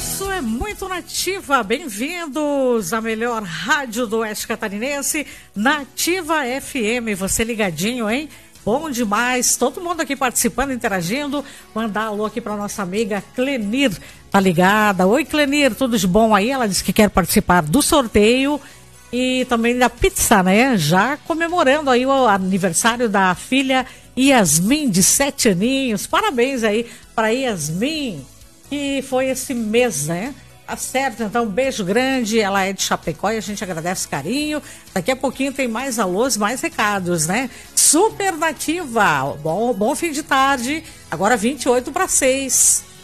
Isso é muito Nativa. Bem-vindos à melhor rádio do Oeste Catarinense, Nativa FM. Você ligadinho, hein? Bom demais. Todo mundo aqui participando, interagindo. Mandar alô aqui para nossa amiga Clenir. Tá ligada? Oi, Clenir, tudo de bom aí? Ela disse que quer participar do sorteio e também da pizza, né? Já comemorando aí o aniversário da filha Yasmin, de 7 aninhos. Parabéns aí para Yasmin, que foi esse mês, né? Tá certo, então um beijo grande. Ela é de Chapecó e a gente agradece o carinho. Daqui a pouquinho tem mais alôs, mais recados, né? Super Nativa, bom fim de tarde, agora 28 para 6.